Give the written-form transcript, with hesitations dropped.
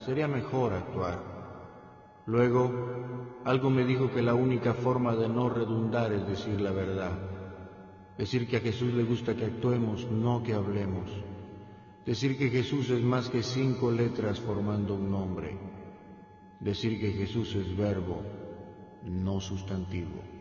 sería mejor actuar. Luego, algo me dijo que la única forma de no redundar es decir la verdad. Decir que a Jesús le gusta que actuemos, no que hablemos. Decir que Jesús es más que 5 letras formando un nombre. Decir que Jesús es verbo, no sustantivo.